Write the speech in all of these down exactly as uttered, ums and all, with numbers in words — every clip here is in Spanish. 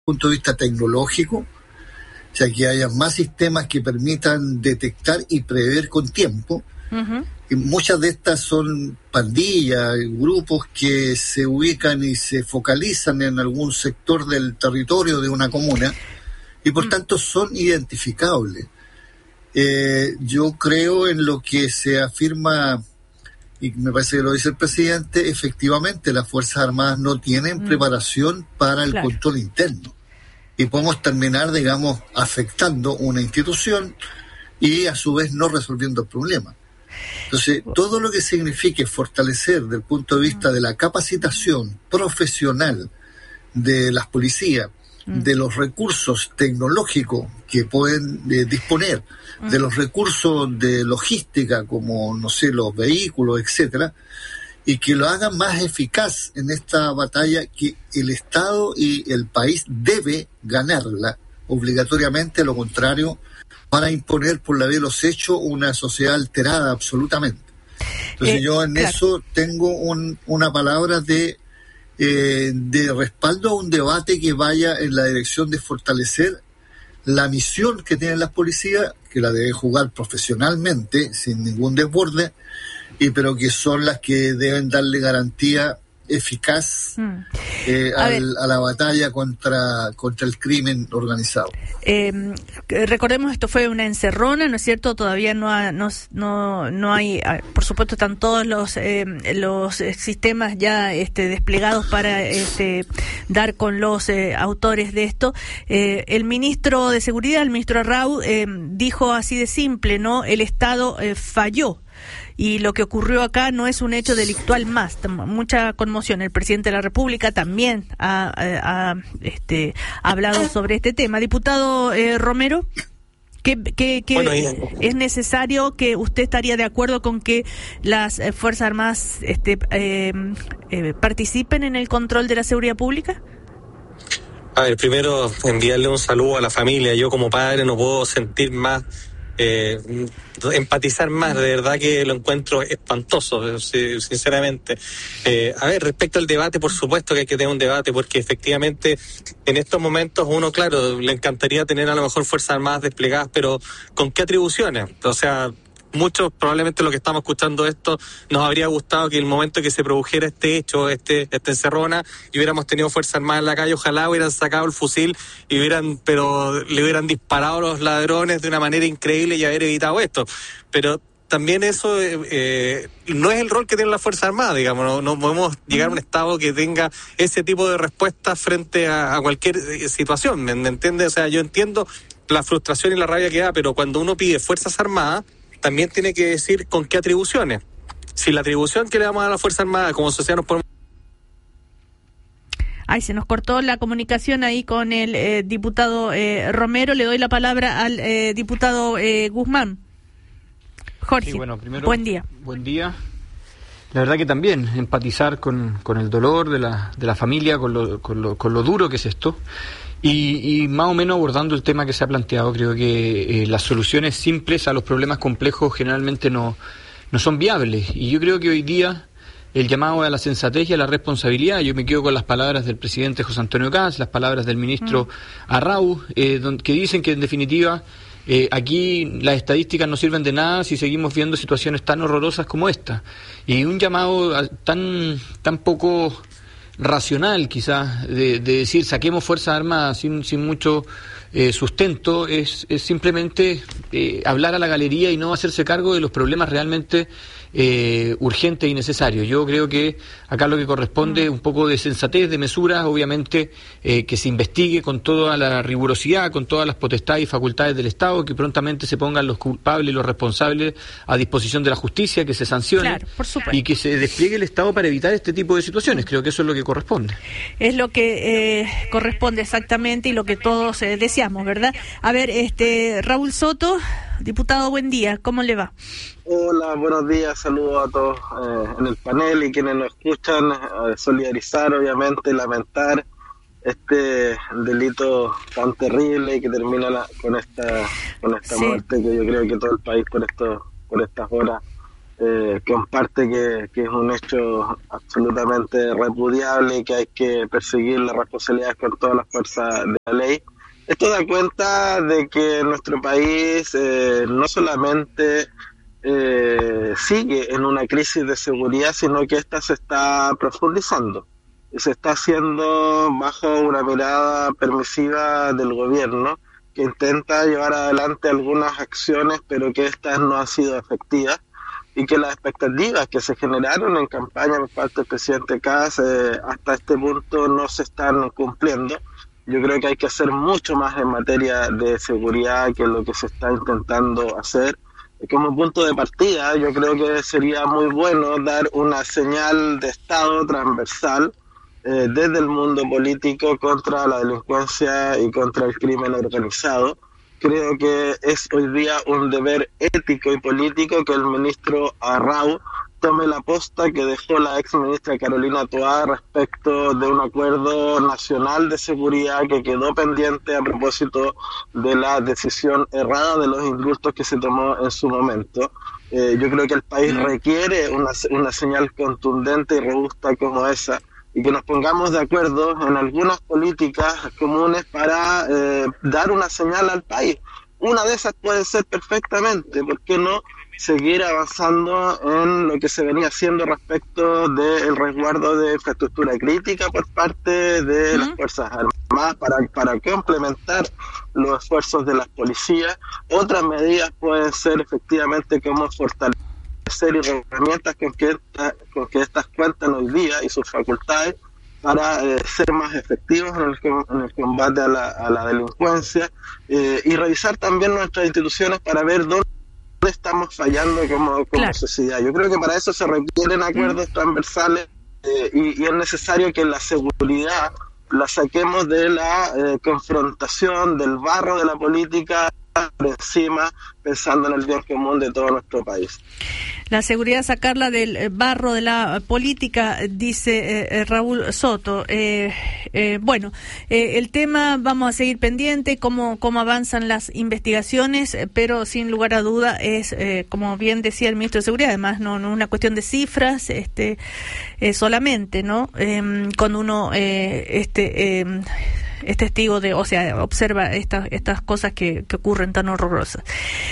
punto de vista tecnológico, o sea, que haya más sistemas que permitan detectar y prever con tiempo. Uh-huh. Y muchas de estas son pandillas, grupos que se ubican y se focalizan en algún sector del territorio de una comuna y por uh-huh. tanto son identificables. Eh, yo creo en lo que se afirma, y me parece que lo dice el presidente, efectivamente las Fuerzas Armadas no tienen uh-huh. preparación para el claro. control interno. Y podemos terminar, digamos, afectando una institución y a su vez no resolviendo el problema. Entonces, todo lo que signifique fortalecer desde el punto de vista de la capacitación profesional de las policías, de los recursos tecnológicos que pueden eh, disponer, de los recursos de logística como, no sé, los vehículos, etcétera, y que lo hagan más eficaz en esta batalla que el Estado y el país debe ganarla obligatoriamente, a lo contrario van a imponer por la vía de los hechos una sociedad alterada absolutamente. Entonces eh, yo en claro. eso tengo un, una palabra de, eh, de respaldo a un debate que vaya en la dirección de fortalecer la misión que tienen las policías, que la deben jugar profesionalmente, sin ningún desborde, y pero que son las que deben darle garantía eficaz mm. eh, a, al, a la batalla contra contra el crimen organizado. Eh, recordemos, esto fue una encerrona, ¿no es cierto? Todavía no ha, no, no no hay, por supuesto están todos los eh, los sistemas ya este desplegados para este dar con los eh, autores de esto. Eh, el ministro de Seguridad, el ministro Arrau, eh, dijo así de simple, ¿no? El Estado eh, falló. Y lo que ocurrió acá no es un hecho delictual más. Mucha conmoción. El presidente de la República también ha, ha, ha este, hablado sobre este tema. Diputado eh, Romero, ¿qué, qué, qué bueno, es necesario que usted estaría de acuerdo con que las eh, Fuerzas Armadas este, eh, eh, participen en el control de la seguridad pública? A ver, primero enviarle un saludo a la familia. Yo como padre no puedo sentir más... Eh, empatizar más, de verdad que lo encuentro espantoso, sinceramente. Eh, a ver, respecto al debate, por supuesto que hay que tener un debate, porque efectivamente en estos momentos uno, claro, le encantaría tener a lo mejor Fuerzas Armadas desplegadas, pero ¿con qué atribuciones? O sea, muchos, probablemente lo que estamos escuchando esto, nos habría gustado que el momento que se produjera este hecho, este, esta encerrona, y hubiéramos tenido Fuerzas Armadas en la calle, ojalá hubieran sacado el fusil y hubieran, pero le hubieran disparado a los ladrones de una manera increíble y haber evitado esto. Pero también eso eh, no es el rol que tienen las Fuerzas Armadas, digamos, no, no podemos llegar a un Estado que tenga ese tipo de respuesta frente a, a cualquier situación, ¿me, me entiendes? O sea, yo entiendo la frustración y la rabia que da, pero cuando uno pide Fuerzas Armadas, también tiene que decir con qué atribuciones. Si la atribución que le damos a la Fuerza Armada como sociedad nos podemos... Ay, se nos cortó la comunicación ahí con el eh, diputado eh, Romero. Le doy la palabra al eh, diputado eh, Guzmán. Jorge, sí, bueno, primero, buen día. Buen día. La verdad que también empatizar con, con el dolor de la, de la familia, con lo, con, lo, con lo duro que es esto. Y, y más o menos abordando el tema que se ha planteado, creo que eh, las soluciones simples a los problemas complejos generalmente no, no son viables. Y yo creo que hoy día el llamado a la sensatez y a la responsabilidad, yo me quedo con las palabras del presidente José Antonio Kast, las palabras del ministro mm. Arrau, eh, don, que dicen que en definitiva eh, aquí las estadísticas no sirven de nada si seguimos viendo situaciones tan horrorosas como esta. Y un llamado a, tan, tan poco... racional quizás de, de decir saquemos Fuerzas Armadas sin, sin mucho eh, sustento es, es simplemente eh, hablar a la galería y no hacerse cargo de los problemas realmente eh, urgentes y necesarios. Yo creo que acá lo que corresponde es un poco de sensatez, de mesura, obviamente eh, que se investigue con toda la rigurosidad, con todas las potestades y facultades del Estado, que prontamente se pongan los culpables y los responsables a disposición de la justicia, que se sancione, claro, por supuesto, y que se despliegue el Estado para evitar este tipo de situaciones. Creo que eso es lo que corresponde. Es lo que eh, corresponde exactamente y lo que todos eh, deseamos, ¿verdad? A ver, este Raúl Soto, diputado, buen día, ¿cómo le va? Hola, buenos días, saludos a todos eh, en el panel y quienes nos escuchan, eh, solidarizar, obviamente, lamentar este delito tan terrible que termina la, con esta con esta sí. muerte que yo creo que todo el país por esto por estas horas eh, comparte que, que es un hecho absolutamente repudiable y que hay que perseguir las responsabilidades con todas las fuerzas de la ley. Esto da cuenta de que nuestro país eh, no solamente eh, sigue en una crisis de seguridad, sino que esta se está profundizando. Y se está haciendo bajo una mirada permisiva del gobierno, que intenta llevar adelante algunas acciones, pero que estas no han sido efectivas, y que las expectativas que se generaron en campaña por parte del presidente Kast eh, hasta este punto no se están cumpliendo. Yo creo que hay que hacer mucho más en materia de seguridad que lo que se está intentando hacer. Como punto de partida, yo creo que sería muy bueno dar una señal de Estado transversal eh, desde el mundo político contra la delincuencia y contra el crimen organizado. Creo que es hoy día un deber ético y político que el ministro Arrau tome la posta que dejó la ex ministra Carolina Toá respecto de un acuerdo nacional de seguridad que quedó pendiente a propósito de la decisión errada de los indultos que se tomó en su momento. Eh, yo creo que el país requiere una, una señal contundente y robusta como esa, y que nos pongamos de acuerdo en algunas políticas comunes para eh, dar una señal al país. Una de esas puede ser perfectamente, ¿por qué no?, seguir avanzando en lo que se venía haciendo respecto del resguardo de infraestructura crítica por parte de uh-huh. las Fuerzas Armadas para, para complementar los esfuerzos de las policías. Otras medidas pueden ser efectivamente como fortalecer y herramientas con que, esta, con que estas cuentan hoy día y sus facultades para eh, ser más efectivos en el, en el combate a la, a la delincuencia eh, y revisar también nuestras instituciones para ver dónde estamos fallando como, como claro. sociedad. Yo creo que para eso se requieren acuerdos mm. transversales eh, y, y es necesario que la seguridad la saquemos de la eh, confrontación, del barro de la política por encima, pensando en el bien común de todo nuestro país. La seguridad, sacarla del barro de la política, dice eh, Raúl Soto. Eh, eh, bueno, eh, el tema vamos a seguir pendiente, cómo, cómo avanzan las investigaciones, pero sin lugar a duda es, eh, como bien decía el ministro de Seguridad, además no, no una cuestión de cifras este eh, solamente, ¿no? Eh, cuando uno eh, este eh, es testigo de, o sea, observa estas estas cosas que, que ocurren tan horrorosas.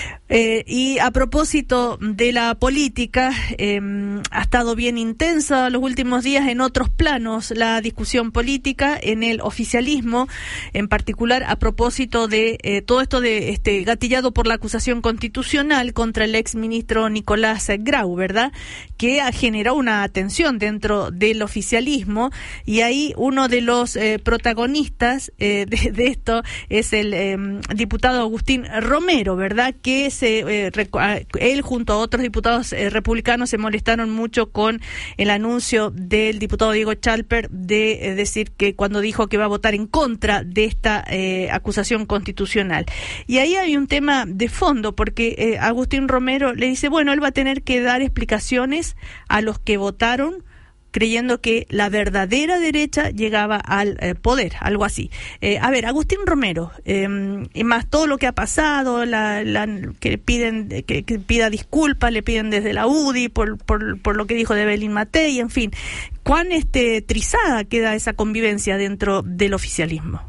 Eh, y a propósito de la política, eh, ha estado bien intensa los últimos días en otros planos la discusión política, en el oficialismo, en particular a propósito de eh, todo esto de este gatillado por la acusación constitucional contra el ex ministro Nicolás Grau, ¿verdad? Que ha generado una tensión dentro del oficialismo, y ahí uno de los eh, protagonistas eh, de, de esto es el eh, diputado Agustín Romero, ¿verdad? Que Se, eh, él junto a otros diputados eh, republicanos se molestaron mucho con el anuncio del diputado Diego Chalper de eh, decir que cuando dijo que va a votar en contra de esta eh, acusación constitucional. Y ahí hay un tema de fondo, porque eh, Agustín Romero le dice, bueno, él va a tener que dar explicaciones a los que votaron creyendo que la verdadera derecha llegaba al eh, poder, algo así. Eh, a ver, Agustín Romero, eh, y más todo lo que ha pasado, la, la, que piden que, que pida disculpas, le piden desde la U D I por, por, por lo que dijo de Evelyn Matei, en fin, ¿cuán este trizada queda esa convivencia dentro del oficialismo?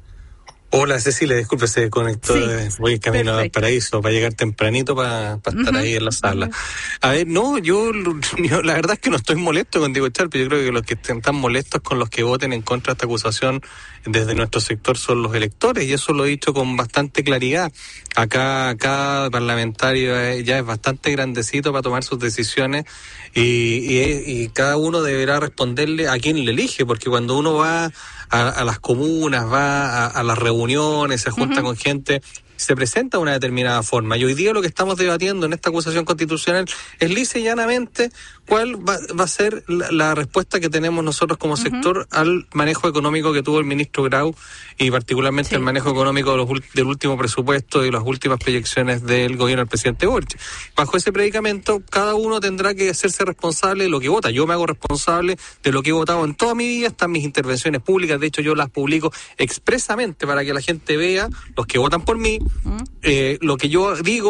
Hola Cecilia, disculpe, se conectó, sí, voy camino al paraíso para llegar tempranito para pa estar uh-huh. ahí en la sala. Uh-huh. A ver, no, yo, yo la verdad es que no estoy molesto con Diego Chalper, yo creo que los que estén tan molestos con los que voten en contra de esta acusación desde nuestro sector son los electores, y eso lo he dicho con bastante claridad. Acá cada parlamentario ya es bastante grandecito para tomar sus decisiones y, y, y cada uno deberá responderle a quien le elige, porque cuando uno va a, a las comunas, va a, a las reuniones, se junta uh-huh. con gente, se presenta de una determinada forma. Y hoy día lo que estamos debatiendo en esta acusación constitucional es lisa y llanamente cuál va, va a ser la, la respuesta que tenemos nosotros como sector uh-huh. al manejo económico que tuvo el ministro Grau, y particularmente sí. el manejo económico de los, del último presupuesto y las últimas proyecciones del gobierno del presidente Boric. Bajo ese predicamento, cada uno tendrá que hacerse responsable de lo que vota. Yo me hago responsable de lo que he votado en toda mi vida, están mis intervenciones públicas, de hecho yo las publico expresamente para que la gente vea, los que votan por mí, uh-huh. eh, lo que yo digo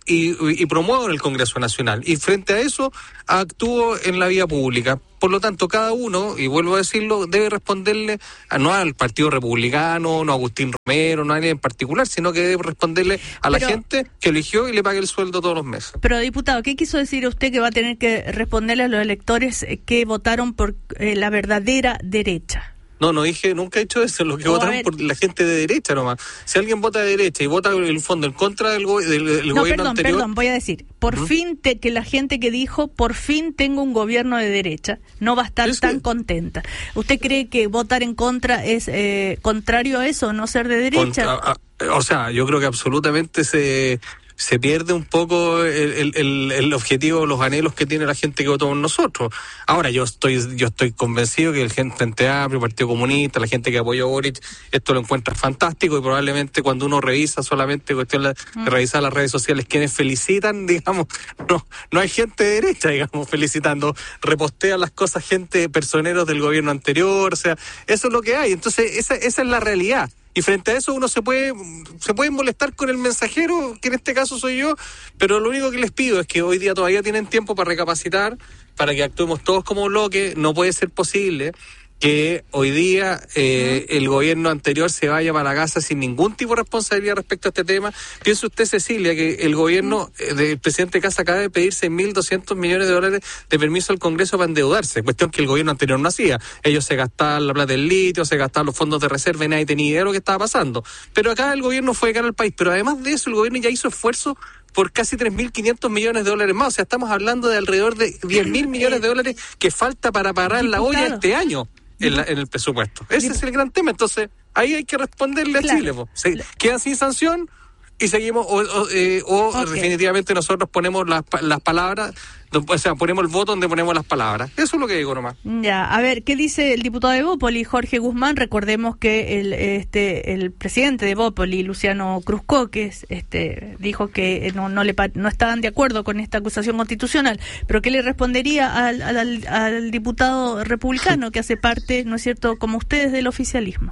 y, y promuevo en el Congreso Nacional. Y frente a eso, actúo en la vía pública. Por lo tanto, cada uno, y vuelvo a decirlo, debe responderle a, no al Partido Republicano, no a Agustín Romero, no a nadie en particular, sino que debe responderle a la pero, gente que eligió y le pague el sueldo todos los meses. Pero, diputado, ¿qué quiso decir usted que va a tener que responderle a los electores que votaron por eh, la verdadera derecha? No, no dije, nunca he dicho eso, lo que oh, votaron por la gente de derecha nomás. Si alguien vota de derecha y vota en el fondo en contra del, go- del, del no, gobierno perdón, anterior... No, perdón, voy a decir, por uh-huh. fin te, que la gente que dijo, por fin tengo un gobierno de derecha, no va a estar es tan que... contenta. ¿Usted cree que votar en contra es eh, contrario a eso, no ser de derecha? Contra, a, o sea, yo creo que absolutamente se... se pierde un poco el, el, el objetivo, los anhelos que tiene la gente que votó por nosotros. Ahora, yo estoy yo estoy convencido que el Frente Amplio, el Partido Comunista, la gente que apoyó a Boric, esto lo encuentra fantástico, y probablemente cuando uno revisa solamente cuestión de, mm. de revisar las redes sociales, quienes felicitan, digamos, no no hay gente de derecha, digamos, felicitando, repostean las cosas gente, personeros del gobierno anterior, o sea, eso es lo que hay. Entonces, esa, esa es la realidad. Y frente a eso uno se puede se puede molestar con el mensajero, que en este caso soy yo, pero lo único que les pido es que hoy día todavía tienen tiempo para recapacitar, para que actuemos todos como bloque. No puede ser posible que hoy día eh, el gobierno anterior se vaya para la casa sin ningún tipo de responsabilidad respecto a este tema. Piense usted, Cecilia, que el gobierno eh, del presidente Kast acaba de pedir seis mil doscientos millones de dólares de permiso al Congreso para endeudarse, cuestión que el gobierno anterior no hacía. Ellos se gastaban la plata del litio, se gastaban los fondos de reserva y nadie tenía idea de lo que estaba pasando. Pero acá el gobierno fue de cara al país, pero además de eso el gobierno ya hizo esfuerzo por casi tres mil quinientos millones de dólares más. O sea, estamos hablando de alrededor de diez mil millones de dólares que falta para parar la olla este año. En, la, en el presupuesto. Ese es el gran tema. Entonces, ahí hay que responderle claro. a Chile. Po. Se quedan sin sanción y seguimos, o, o, eh, o okay. definitivamente nosotros ponemos las, las palabras, o sea, ponemos el voto donde ponemos las palabras. Eso es lo que digo nomás. Ya, a ver, ¿qué dice el diputado de Bópoli, Jorge Guzmán? Recordemos que el este el presidente de Bópoli, Luciano Cruzcoques, este dijo que no no le no estaban de acuerdo con esta acusación constitucional, pero ¿qué le respondería al, al, al diputado republicano que hace parte, ¿no es cierto?, como ustedes, del oficialismo?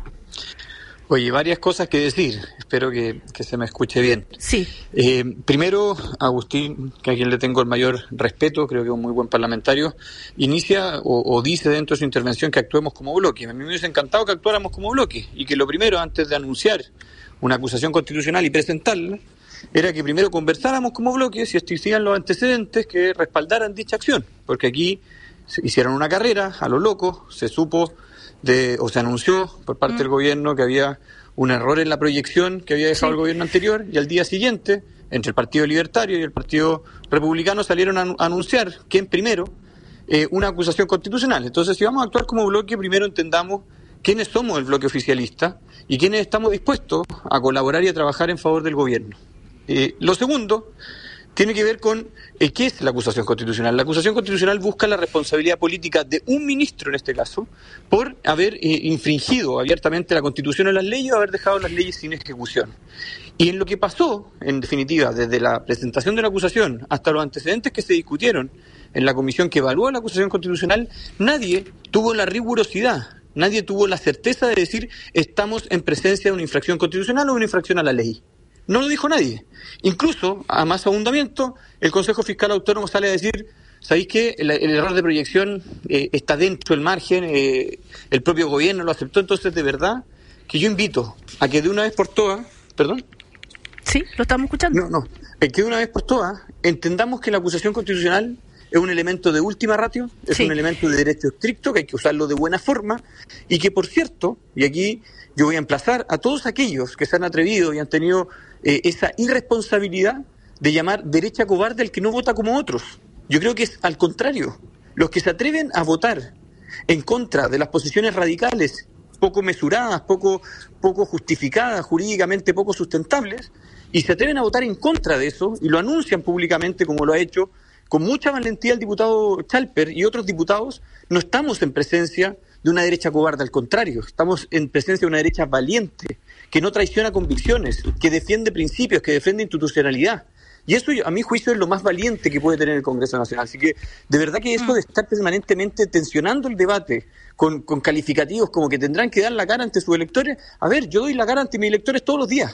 Oye, varias cosas que decir. Espero que, que se me escuche bien. Sí. Eh, primero, Agustín, que a quien le tengo el mayor respeto, creo que es un muy buen parlamentario, inicia o, o dice dentro de su intervención que actuemos como bloque. A mí me hubiese encantado que actuáramos como bloque y que lo primero, antes de anunciar una acusación constitucional y presentarla, era que primero conversáramos como bloque si existían los antecedentes que respaldaran dicha acción. Porque aquí se hicieron una carrera a lo loco, se supo... De, o se anunció por parte mm. del gobierno que había un error en la proyección que había dejado sí. el gobierno anterior, y al día siguiente, entre el Partido Libertario y el Partido Republicano, salieron a, a anunciar que en primero eh, una acusación constitucional. Entonces, si vamos a actuar como bloque, primero entendamos quiénes somos el bloque oficialista y quiénes estamos dispuestos a colaborar y a trabajar en favor del gobierno. Eh, lo segundo tiene que ver con eh, qué es la acusación constitucional. La acusación constitucional busca la responsabilidad política de un ministro, en este caso, por haber eh, infringido abiertamente la Constitución o las leyes o haber dejado las leyes sin ejecución. Y en lo que pasó, en definitiva, desde la presentación de la acusación hasta los antecedentes que se discutieron en la comisión que evaluó la acusación constitucional, nadie tuvo la rigurosidad, nadie tuvo la certeza de decir estamos en presencia de una infracción constitucional o una infracción a la ley. No lo dijo nadie. Incluso, a más abundamiento, el Consejo Fiscal Autónomo sale a decir, ¿sabéis qué? El, el error de proyección eh, está dentro del margen, eh, el propio gobierno lo aceptó. Entonces, de verdad, que yo invito a que de una vez por todas, ¿perdón? Sí, lo estamos escuchando. No, no, que de una vez por todas entendamos que la acusación constitucional es un elemento de última ratio, es sí. un elemento de derecho estricto, que hay que usarlo de buena forma, y que, por cierto, y aquí yo voy a emplazar a todos aquellos que se han atrevido y han tenido eh, esa irresponsabilidad de llamar derecha cobarde al que no vota como otros. Yo creo que es al contrario. Los que se atreven a votar en contra de las posiciones radicales, poco mesuradas, poco, poco justificadas, jurídicamente poco sustentables, y se atreven a votar en contra de eso, y lo anuncian públicamente como lo ha hecho con mucha valentía el diputado Chalper y otros diputados, no estamos en presencia de una derecha cobarde, al contrario, estamos en presencia de una derecha valiente, que no traiciona convicciones, que defiende principios, que defiende institucionalidad. Y eso, a mi juicio, es lo más valiente que puede tener el Congreso Nacional. Así que, de verdad que eso de estar permanentemente tensionando el debate con, con calificativos como que tendrán que dar la cara ante sus electores, a ver, yo doy la cara ante mis electores todos los días.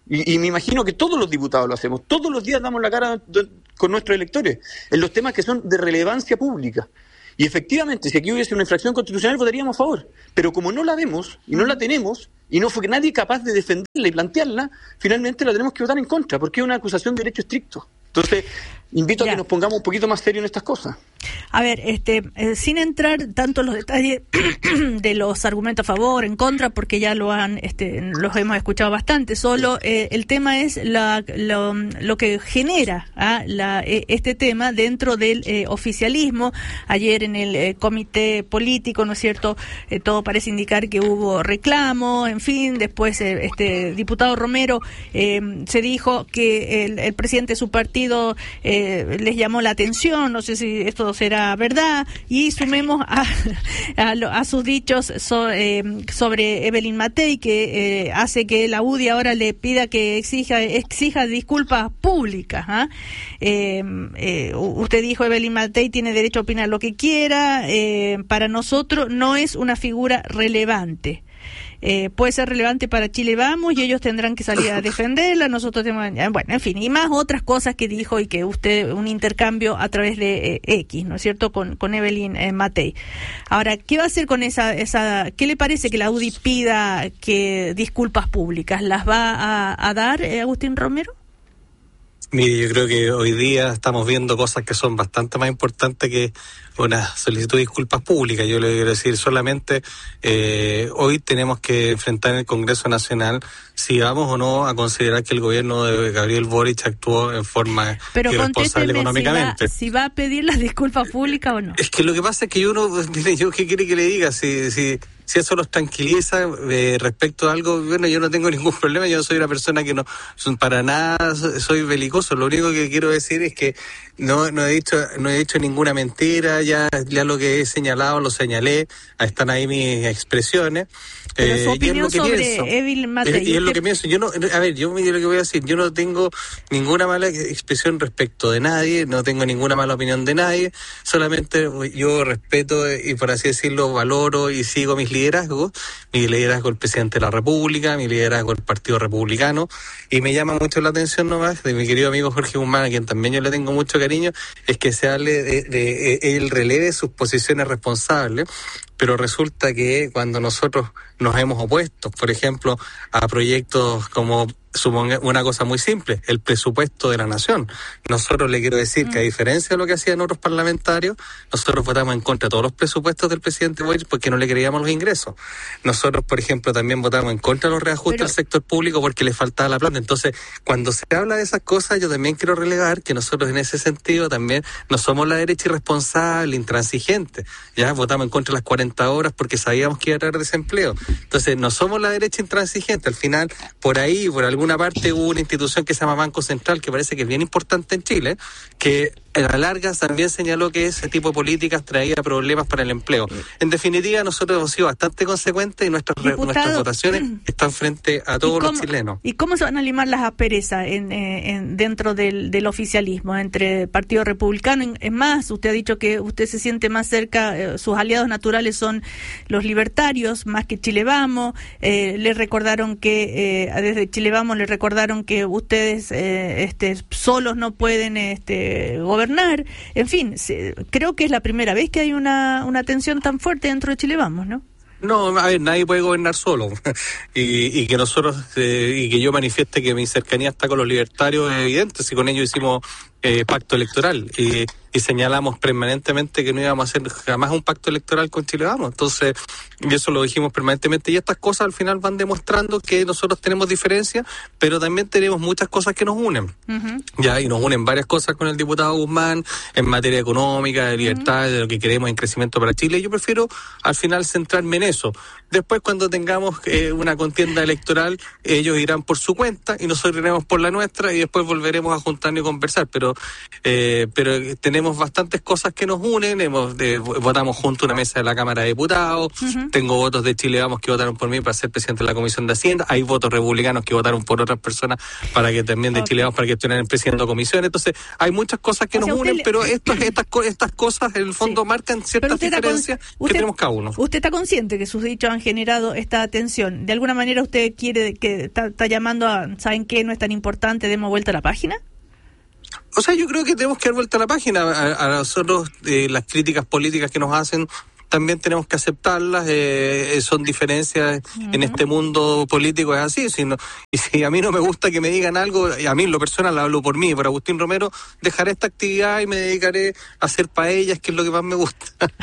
Y, y me imagino que todos los diputados lo hacemos. Todos los días damos la cara de, con nuestros electores en los temas que son de relevancia pública. Y efectivamente, si aquí hubiese una infracción constitucional, votaríamos a favor. Pero como no la vemos y no la tenemos, y no fue nadie capaz de defenderla y plantearla, finalmente la tenemos que votar en contra, porque es una acusación de derecho estricto. Entonces, invito ya. a que nos pongamos un poquito más serios en estas cosas. A ver, este, eh, sin entrar tanto en los detalles de los argumentos a favor, en contra, porque ya lo han, este, los hemos escuchado bastante. Solo eh, el tema es la, lo, lo que genera ¿ah? la, eh, este tema dentro del eh, oficialismo. Ayer en el eh, comité político, ¿no es cierto? Eh, todo parece indicar que hubo reclamo, en fin. Después, eh, este diputado Romero eh, se dijo que el, el presidente de su partido eh, les llamó la atención. No sé si esto será verdad, y sumemos a, a, a sus dichos so, eh, sobre Evelyn Matei, que eh, hace que la U D I ahora le pida que exija exija disculpas públicas. ¿ah? Eh, eh, usted dijo, Evelyn Matei tiene derecho a opinar lo que quiera, eh, para nosotros no es una figura relevante. Eh, puede ser relevante para Chile Vamos y ellos tendrán que salir a defenderla, nosotros tenemos, bueno, en fin, y más otras cosas que dijo, y que usted, un intercambio a través de eh, X, ¿no es cierto?, con, con Evelyn eh, Matei. Ahora, ¿qué va a hacer con esa, esa, qué le parece que la U D I pida que disculpas públicas? ¿Las va a, a dar, eh, Agustín Romero? Mire, yo creo que hoy día estamos viendo cosas que son bastante más importantes que una solicitud de disculpas públicas. Yo le quiero decir solamente, eh, hoy tenemos que enfrentar en el Congreso Nacional si vamos o no a considerar que el gobierno de Gabriel Boric actuó en forma Pero irresponsable económicamente. Si va, si va a pedir las disculpas públicas o no. Es que lo que pasa es que yo no, yo qué quiere que le diga, si, si, si eso los tranquiliza eh, respecto a algo, bueno, yo no tengo ningún problema, yo soy una persona que no, para nada soy belicoso, lo único que quiero decir es que no, no he dicho, no he dicho ninguna mentira, ya, ya lo que he señalado lo señalé, están ahí mis expresiones. Pero eh, su opinión es lo que sobre pienso. Evelyn Matei. Y es lo que pienso. Yo no, a ver, yo lo que voy a decir, yo no tengo ninguna mala expresión respecto de nadie, no tengo ninguna mala opinión de nadie, solamente yo respeto y, por así decirlo, valoro y sigo mis liderazgos, mi liderazgo el presidente de la República, mi liderazgo el Partido Republicano, y me llama mucho la atención nomás de mi querido amigo Jorge Guzmán, a quien también yo le tengo mucho cariño, es que se hable de, de, de él releve sus posiciones responsables. Pero resulta que cuando nosotros nos hemos opuesto, por ejemplo, a proyectos como, suponga una cosa muy simple, el presupuesto de la nación. Nosotros le quiero decir mm. que a diferencia de lo que hacían otros parlamentarios, nosotros votamos en contra de todos los presupuestos del presidente Boric porque no le creíamos los ingresos. Nosotros, por ejemplo, también votamos en contra de los reajustes Pero... al sector público porque le faltaba la plata. Entonces, cuando se habla de esas cosas, yo también quiero relevar que nosotros en ese sentido también no somos la derecha irresponsable, intransigente. Ya votamos en contra de las cuarenta horas porque sabíamos que iba a traer desempleo. Entonces, no somos la derecha intransigente. Al final, por ahí, por alguna parte, hubo una institución que se llama Banco Central, que parece que es bien importante en Chile, que a la larga también señaló que ese tipo de políticas traía problemas para el empleo. En definitiva, nosotros hemos sido bastante consecuentes y nuestras, Diputado, nuestras votaciones están frente a todos los chilenos. ¿Y cómo se van a limar las asperezas en, en, dentro del, del oficialismo, entre el Partido Republicano? Es más, usted ha dicho que usted se siente más cerca, eh, sus aliados naturales son los libertarios, más que Chile Vamos. Eh, le recordaron que, eh, desde Chile Vamos, le recordaron que ustedes eh, este, solos no pueden este, gobernar. En fin, se, creo que es la primera vez que hay una, una tensión tan fuerte dentro de Chile Vamos, ¿no? No, a ver, nadie puede gobernar solo. y, y que nosotros, eh, y que yo manifieste que mi cercanía está con los libertarios es evidente, si con ellos hicimos eh, pacto electoral y, y señalamos permanentemente que no íbamos a hacer jamás un pacto electoral con Chile Vamos. Entonces, y eso lo dijimos permanentemente, y estas cosas al final van demostrando que nosotros tenemos diferencias, pero también tenemos muchas cosas que nos unen. Uh-huh. Ya, y nos unen varias cosas con el diputado Guzmán en materia económica, de libertad, uh-huh. de lo que queremos en crecimiento para Chile. Yo prefiero al final centrarme en eso. Después, cuando tengamos eh, una contienda electoral, ellos irán por su cuenta y nosotros iremos por la nuestra, y después volveremos a juntarnos y conversar. Pero pero eh, pero tenemos bastantes cosas que nos unen. Hemos eh, votamos junto una mesa de la Cámara de Diputados. Uh-huh. Tengo votos de Chile Vamos que votaron por mí para ser presidente de la Comisión de Hacienda. Hay votos republicanos que votaron por otras personas para que también de okay. Chile Vamos para que estuvieran presidiendo comisiones. Entonces, hay muchas cosas que o nos sea, unen, le... pero estas, estas, estas cosas en el fondo sí. marcan ciertas diferencias con... usted, que tenemos cada uno. ¿Usted está consciente que sus dichos han generado esta tensión? ¿De alguna manera usted quiere que está, está llamando a, ¿saben qué? No es tan importante, demos vuelta a la página? O sea, yo creo que tenemos que dar vuelta a la página. A, a nosotros, eh, las críticas políticas que nos hacen, también tenemos que aceptarlas. Eh, son diferencias uh-huh. en este mundo político, es así. Si no, y si a mí no me gusta que me digan algo, a mí en lo personal hablo por mí, por Agustín Romero, dejaré esta actividad y me dedicaré a hacer paellas, que es lo que más me gusta.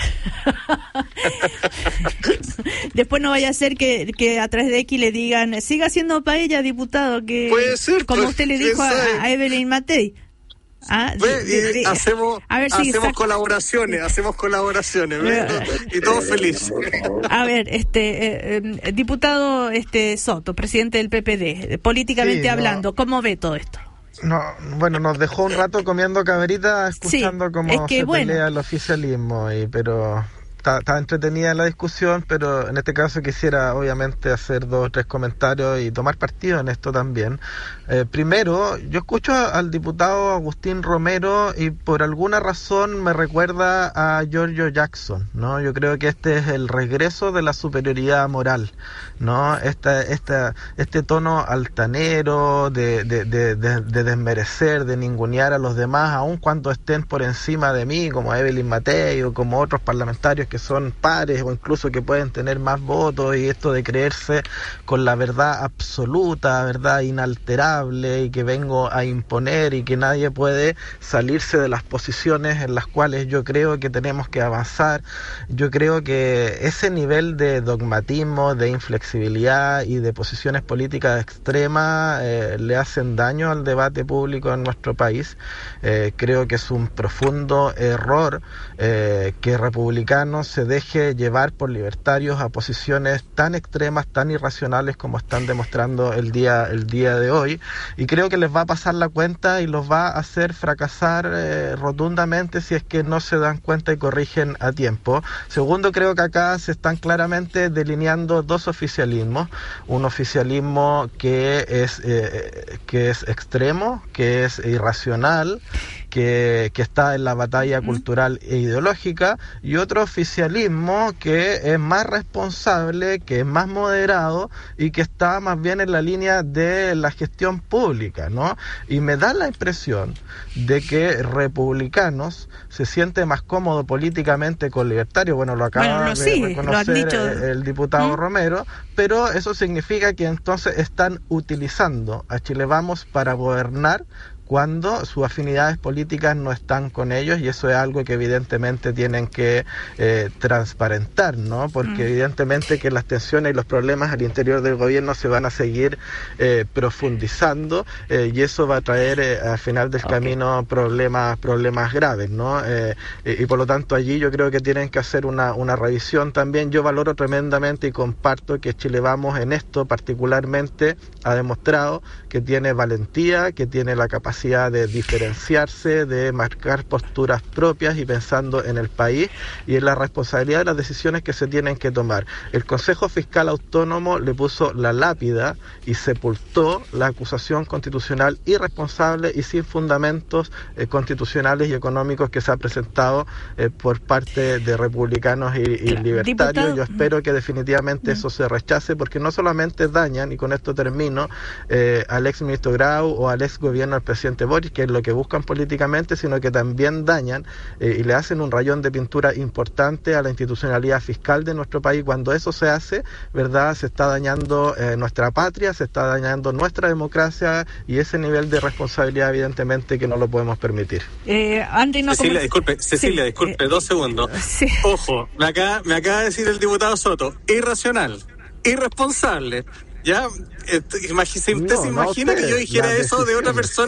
Después no vaya a ser que, que a través de X le digan, siga haciendo paella, diputado, que puede ser, como pues, usted le dijo a, a Evelyn Matei. Ah, de, de, de, hacemos a ver, sí, hacemos colaboraciones, hacemos colaboraciones y todos felices. A ver, este eh, eh, diputado este Soto, presidente del P P D, políticamente sí, hablando, no, ¿cómo ve todo esto? No, bueno, nos dejó un rato comiendo cabrita, escuchando sí, cómo es que, se bueno. pelea el oficialismo, y pero está, está entretenida la discusión, pero en este caso quisiera obviamente hacer dos o tres comentarios y tomar partido en esto también. Eh, primero, yo escucho al diputado Agustín Romero y por alguna razón me recuerda a Giorgio Jackson, ¿no? Yo creo que este es el regreso de la superioridad moral, ¿no? Esta, esta, este tono altanero de, de, de, de, de desmerecer, de ningunear a los demás, aun cuando estén por encima de mí, como Evelyn Matei o como otros parlamentarios que son pares o incluso que pueden tener más votos, y esto de creerse con la verdad absoluta, verdad inalterable, y que vengo a imponer y que nadie puede salirse de las posiciones en las cuales yo creo que tenemos que avanzar. Yo creo que ese nivel de dogmatismo, de inflexibilidad y de posiciones políticas extremas eh, le hacen daño al debate público en nuestro país. Eh, creo que es un profundo error eh, que republicanos se deje llevar por libertarios a posiciones tan extremas, tan irracionales como están demostrando el día, el día de hoy. Y creo que les va a pasar la cuenta y los va a hacer fracasar eh, rotundamente si es que no se dan cuenta y corrigen a tiempo. Segundo, creo que acá se están claramente delineando dos oficialismos. Un oficialismo que es, eh, que es extremo, que es irracional, Que, que está en la batalla cultural e ideológica, y otro oficialismo que es más responsable, que es más moderado y que está más bien en la línea de la gestión pública, ¿no? Y me da la impresión de que republicanos se siente más cómodo políticamente con libertarios. Bueno, lo acaba bueno, no, de sí, reconocer el, el diputado ¿Mm? Romero, pero eso significa que entonces están utilizando a Chile Vamos para gobernar cuando sus afinidades políticas no están con ellos, y eso es algo que evidentemente tienen que eh, transparentar, ¿no? Porque mm. evidentemente que las tensiones y los problemas al interior del gobierno se van a seguir eh, profundizando eh, y eso va a traer eh, al final del okay. camino problemas problemas graves, ¿no? Eh, y, y por lo tanto allí yo creo que tienen que hacer una, una revisión también. Yo valoro tremendamente y comparto que Chile Vamos en esto particularmente ha demostrado que tiene valentía, que tiene la capacidad de diferenciarse, de marcar posturas propias y pensando en el país y en la responsabilidad de las decisiones que se tienen que tomar. El Consejo Fiscal Autónomo le puso la lápida y sepultó la acusación constitucional irresponsable y sin fundamentos eh, constitucionales y económicos que se ha presentado eh, por parte de republicanos y, y libertarios. Diputado. Yo espero que definitivamente eso se rechace, porque no solamente dañan, y con esto termino, eh, al ex ministro Grau o al ex gobierno del presidente Boric, que es lo que buscan políticamente, sino que también dañan eh, y le hacen un rayón de pintura importante a la institucionalidad fiscal de nuestro país. Cuando eso se hace, ¿verdad?, se está dañando eh, nuestra patria, se está dañando nuestra democracia, y ese nivel de responsabilidad evidentemente que no lo podemos permitir. Eh, Andy, no Cecilia, como... disculpe, Cecilia, sí, disculpe, eh, dos segundos. Sí. Ojo, me acaba, me acaba de decir el diputado Soto, irracional, irresponsable. Ya, ¿usted no, se imagina no que yo dijera eso de otra persona?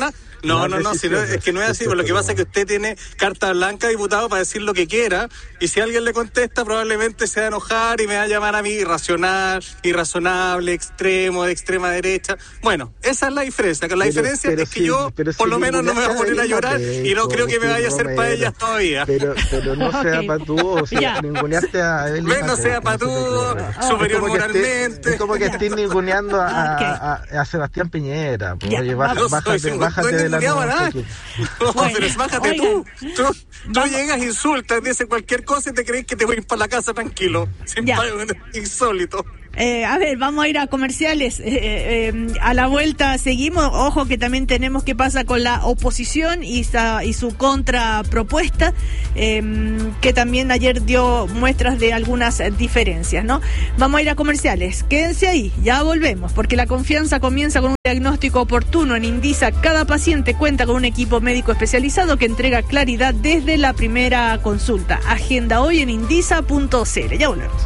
No, no, no, si no, es que no es así, por lo que pasa es que usted tiene carta blanca, diputado, para decir lo que quiera, y si alguien le contesta, probablemente se va a enojar y me va a llamar a mí irracional, irrazonable, extremo, de extrema derecha. Bueno, esa es la diferencia, que la pero, diferencia pero es que si, yo, por si lo menos, no me voy a poner a llorar y no creo que me vaya a hacer para ellas todavía. Pero, pero no sea okay. patudo, o sea, ninguneaste a Evelyn. No sea patudo, superior es moralmente. Es como que estés ninguneando a, okay. a, a Sebastián Piñera. Pues, oye, baja, no bájate, soy, bájate no de la nada. No, bueno, pero bájate oigan, tú. Tú, tú llegas, insultas, dices cualquier cosa y te crees que te voy a ir para la casa tranquilo. Sin pago, insólito. Eh, a ver, vamos a ir a comerciales. Eh, eh, a la vuelta seguimos. Ojo que también tenemos qué pasa con la oposición y, sa, y su contrapropuesta, eh, que también ayer dio muestras de algunas diferencias, ¿no? Vamos a ir a comerciales. Quédense ahí, ya volvemos, porque la confianza comienza con un diagnóstico oportuno. En Indisa, cada paciente cuenta con un equipo médico especializado que entrega claridad desde la primera consulta. Agenda hoy en indisa punto c l. Ya volvemos.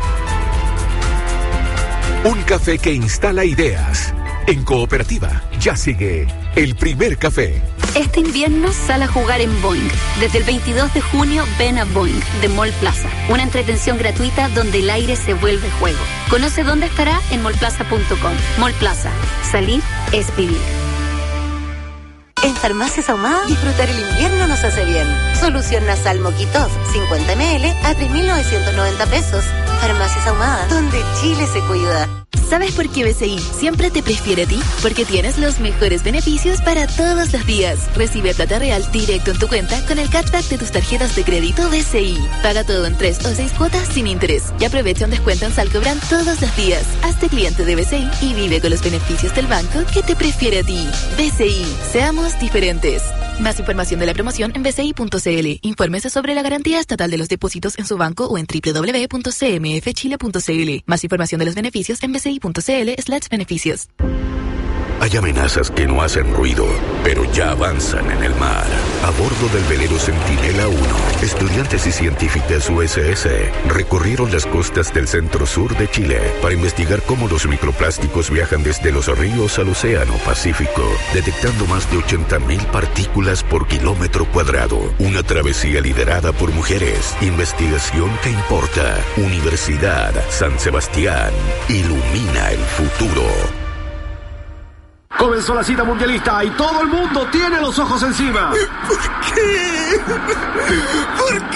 Un café que instala ideas. En Cooperativa ya sigue el primer café. Este invierno sal a jugar en Boing. Desde el veintidós de junio ven a Boing de Mall Plaza. Una entretención gratuita donde el aire se vuelve juego. Conoce dónde estará en mall plaza punto com. Mall Plaza. Salir es vivir. En Farmacias Ahumada, disfrutar el invierno nos hace bien. Solución nasal Moquitov, cincuenta mililitros a tres mil novecientos noventa pesos. Farmacias Ahumada, donde Chile se cuida. ¿Sabes por qué B C I siempre te prefiere a ti? Porque tienes los mejores beneficios para todos los días. Recibe plata real directo en tu cuenta con el cashback de tus tarjetas de crédito B C I. Paga todo en tres o seis cuotas sin interés. Y aprovecha un descuento en Salcobran todos los días. Hazte cliente de B C I y vive con los beneficios del banco que te prefiere a ti. B C I. Seamos diferentes. Más información de la promoción en b c i punto c l. Infórmese sobre la garantía estatal de los depósitos en su banco o en doble u doble u doble u punto c m f chile punto c l. Más información de los beneficios en b c i punto c l slash beneficios. Hay amenazas que no hacen ruido, pero ya avanzan en el mar. A bordo del velero Centinela uno, estudiantes y científicas U S S recorrieron las costas del centro-sur de Chile para investigar cómo los microplásticos viajan desde los ríos al océano Pacífico, detectando más de ochenta mil partículas por kilómetro cuadrado. Una travesía liderada por mujeres. Investigación que importa. Universidad San Sebastián. Ilumina el futuro. Comenzó la cita mundialista y todo el mundo tiene los ojos encima. ¿Por qué? ¿Por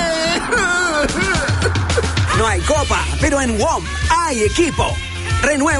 qué? No hay copa, pero en W O M hay equipo. Renueva